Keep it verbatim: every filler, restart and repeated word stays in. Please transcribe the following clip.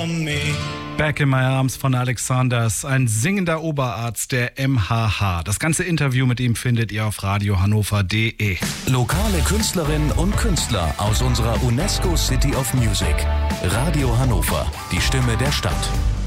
on me. Back in My Arms von Alexanders, ein singender Oberarzt der M H H. Das ganze Interview mit ihm findet ihr auf radio hannover punkt de. Lokale Künstlerinnen und Künstler aus unserer UNESCO City of Music. Radio Hannover, die Stimme der Stadt.